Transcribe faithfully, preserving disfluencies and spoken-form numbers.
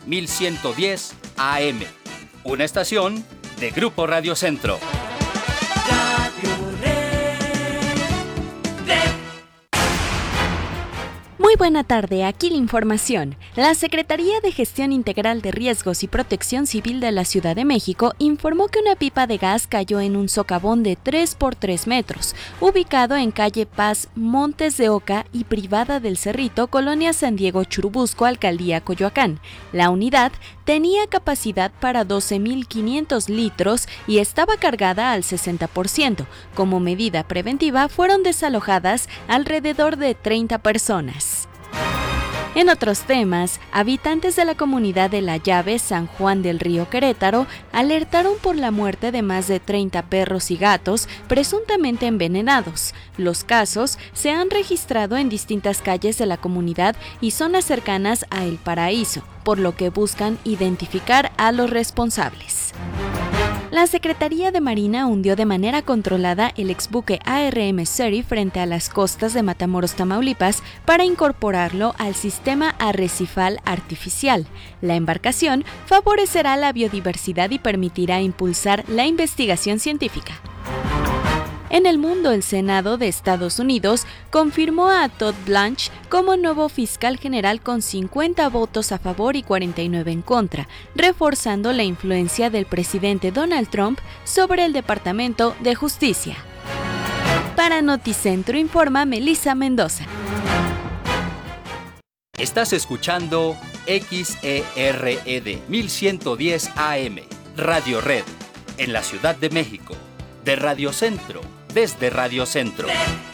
mil ciento diez A M. Una estación de Grupo Radio Centro. Muy buena tarde, aquí la información. La Secretaría de Gestión Integral de Riesgos y Protección Civil de la Ciudad de México informó que una pipa de gas cayó en un socavón de tres por tres metros, ubicado en calle Paz, Montes de Oca y Privada del Cerrito, Colonia San Diego Churubusco, Alcaldía Coyoacán. La unidad tenía capacidad para doce mil quinientos litros y estaba cargada al sesenta por ciento. Como medida preventiva, fueron desalojadas alrededor de treinta personas. En otros temas, habitantes de la comunidad de La Llave, San Juan del Río, Querétaro, alertaron por la muerte de más de treinta perros y gatos presuntamente envenenados. Los casos se han registrado en distintas calles de la comunidad y zonas cercanas a El Paraíso, por lo que buscan identificar a los responsables. La Secretaría de Marina hundió de manera controlada el exbuque A R M Surrey frente a las costas de Matamoros, Tamaulipas, para incorporarlo al sistema arrecifal artificial. La embarcación favorecerá la biodiversidad y permitirá impulsar la investigación científica. En el mundo, el Senado de Estados Unidos confirmó a Todd Blanche como nuevo fiscal general con cincuenta votos a favor y cuarenta y nueve en contra, reforzando la influencia del presidente Donald Trump sobre el Departamento de Justicia. Para Noticentro informa Melissa Mendoza. Estás escuchando X E R E D mil ciento diez A M, Radio Red, en la Ciudad de México, de Radio Centro. Desde Radio Centro.